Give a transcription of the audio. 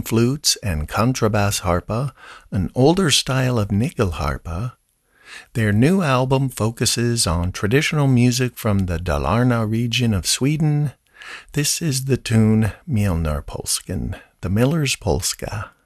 pan flutes and contrabass harpa, an older style of nyckelharpa. Their new album focuses on traditional music from the Dalarna region of Sweden. This is the tune Mjölnir Polskan, the Miller's Polska.